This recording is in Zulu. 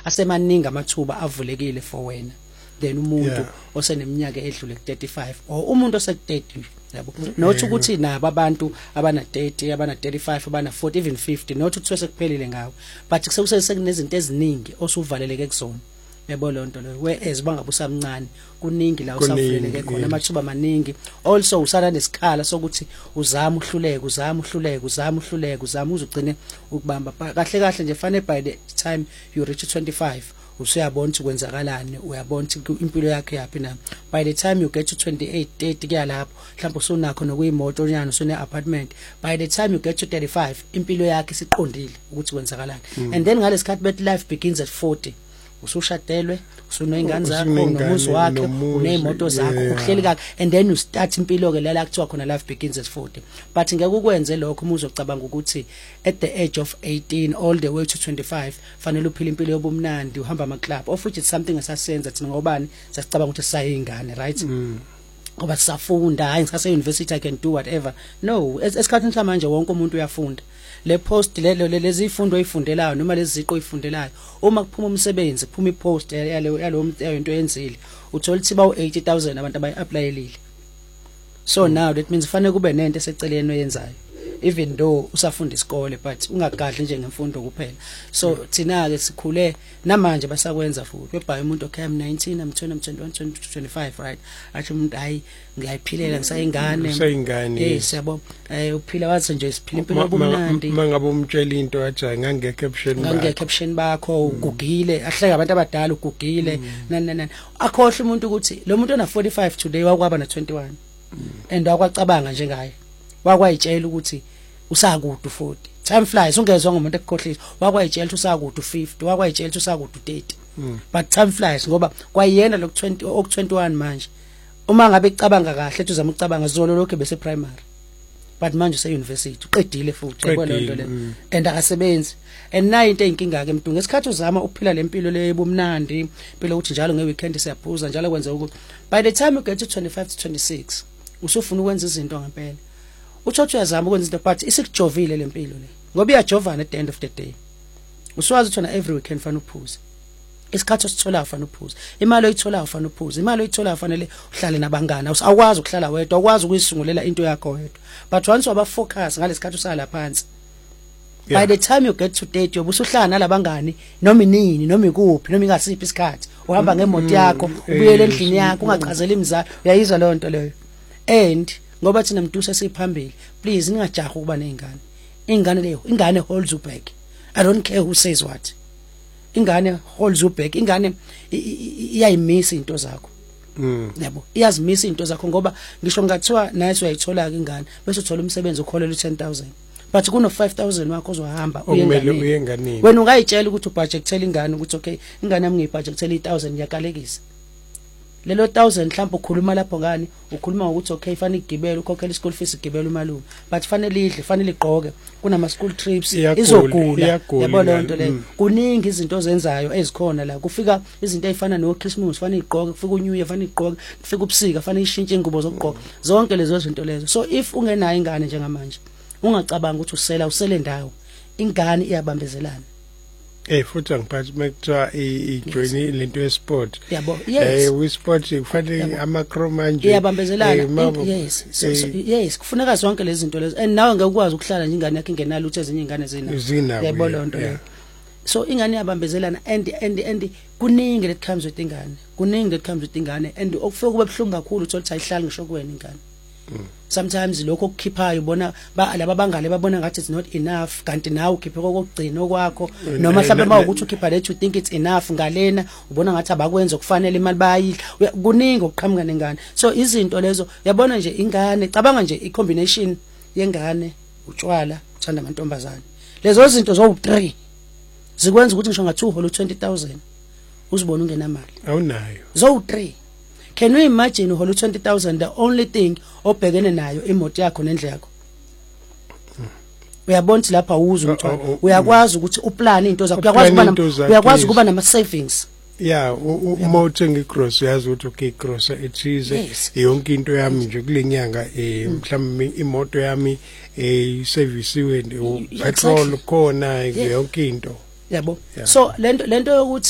asemaningi amathuba avulekile for wena then umuntu oseneminyaka edlule ku35 or umuntu oseku30 yabo nothi ukuthi nabo abantu abana 30 abana 35 abana 40 even 50 nothi uthiwe sekuphelile ngawo but kusenezinto eziningi osuvaleleke kuzona yabo lonto lo whereas bangabusamncane kuningi la usavuleleke khona amathuba maningi also usana nesikhala sokuthi uzama uhluleke uzama uzugcine ukubamba kahle kahle nje fanele by the time you reach 25 usuyabona ukuthi kwenzakalani uyabona ukuthi impilo yakhe yapi na by the time you get to 28 30 kuyalapho mhlawumbe usunakho nokuyimoto nyana usune apartment by the time you get to 35 impilo yakhe siqondile ukuthi kwenzakalani and then ngalesikhathi bet life begins at 40 usushatelwe usunengane zakho nomuzi wakhe uneimoto zakho uhleli kakhe and then you start impilo ke lela kuthiwa khona life begins at 40 but ngeke ukwenze lokho uma uzocabanga ukuthi at the age of 18 all the way to 25 fanele uphile impilo yobumnandi uhamba ama club of which it's something esasenza thina ngobani sasicabanga ukuthi sayingane right ngoba sisafunda hayi ngisase university I can do whatever no esikhathini samanje wonke umuntu uyafunda le post lezi ifundo oyifundelayo noma lezi ziqo oyifundelayo uma kuphuma umsebenzi kuphuma ipost yalo into yenzile uthola ukuthi bawu 80,000 abantu abayi-applyelile so now that means fanele kube nento eseceleni oyenzayo even though usafunda isikole but ungagadli nje ngemfundo kuphela so thina ke sikhule namanje basakwenza futhi webhaye umuntu okay I'm 19 I'm 20 I'm 21 25 right athi umuntu hayi ngiyayiphilela ngisayingane yes yabo uphila wathi nje siphila impilo yobumnandi mangabe umtshela into athi ngangeke caption bakho ugugile ahleka abantu abadala ugugile nani akhohle umuntu ukuthi lo muntu ona 45 today wakwaba na 21 and wakwacabanga njengaye wakwayitshela ukuthi usakude 40 time flies ungezwe ngomuntu ekukhohlisa wakwayitshela ukuthi usakude 50 wakwayitshela ukuthi usakude 30 but time flies ngoba kwayena lo 20 ok 21 manje uma ngabe ecabanga kahle ethi uzama ukucabanga zolo lokho bese primary but manje use university uqedile futhi yabona into le and akasebenzi and nayo into eyinkinga ke emntu ngesikhathi uzama ukuphila lempilo leyebumnandi impilo ukuthi njalo ngeweekend siyaphuza njalo kwenze ukuthi by the time you get to 25 to 26 usufuna ukwenza izinto ngempela uthothi uyazama ukwenza into but isikujovile lempilo le ngoba iyajovana at the end of the day uswazi uthona every weekend fanele uphuze isikhathi osithola ufana uphuza imali oyithola ufana uphuza imali oyithola ufanele uhlale nabangana awukwazi ukuhlala wedwa awukwazi ukuyisungulela into yakho wedwa but once waba focus ngalesikhathi usala phansi by the time you get to 30 yobusuhlala nalabangani noma inini noma ikuphi noma ingasiphi isikhathi uhamba ngemoto yakho ubuyele endlini yakho ungachazela imizalo uyayizwa leyo nto leyo and ngoba thina mntu sesiphambili please ningajaha ukuba nezingane ingane leyo ingane holds you back I don't care who says what ingane holds you back ingane iyayimisa into zakho yabo iyazimisa into zakho ngoba ngisho ngathiwa naye uyayithola ke ingane bese uthola umsebenzi ukholela 10,000 but kuno 5,000 wakho ozohamba uyenganini wena ungayitshela ukuthi ubudgetela ingane ukuthi okay ingane yami ngiyibudgetela 1,000 yakalekisa lelo 1,000 mhlawumbe ukhuluma lapho ngani ukhuluma ukuthi okay fanele igibele ukhokhela school fees igibele umalume but fanele idle fanele igqoke kunama school trips izogula yabo lonto le kuningi izinto ozenzayo ezikhona la kufika izinto ezifana no Christmas fanele igqoke kufika uNew Year fanele igqoke kufika ubusika fanele ishintshe ingubo zokugqoka zonke lezo zinto lezo so if ungenayo ingane njengamanje ungacabanga ukuthi usele ndawo ingane iyabambezelana futhi ngiphathi mekuthiwa ijoin lento yesport yabo we sport kufanele amakro manje iyabambezelana yes kufuneka zonke lezi zinto lezo and nawe ngeke ukwazi ukuhlala nje ingane yakhe ingenalo ukuthi ezinye ingane zina yabo lonto le so ingane iyabambezelana and kuningi that comes with ingane and okufika kube buhlungu kakhulu ukuthi ayihlali ngisho kuwena ingane sometimes lokho okukhiphayo ubona laba bangale babona ngathi it's not enough kanti nawe ukhiphe kokugcina okwakho noma mhlawumbe mawukuthi ukhipha let you think it's enough ngalena ubona ngathi abakwenza kufanele imali bayidla kuningi okuqhamuka nengane so izinto lezo yabona nje ingane cabanga nje icombination yengane utshwala uthanda amantombazane lezo zinto zo3 zikwenza ukuthi ngisho ngathi uholo 20,000 uzibona ungenamali awunayo zo3 can you imagine uholo 20,000 the only thing obhekene nayo imoto yakho nendle yakho uyabona lapha uwuza umthwalo uyakwazi ukuthi uplan into zakho uyakwazi kuba nama savings uma uthenga igross uyazi ukuthi okay igross ethize yonke into yami nje kulenyanga mhlawumbe imoto yami serviceiwe petrol khona yonke into yabo so lento yokuthi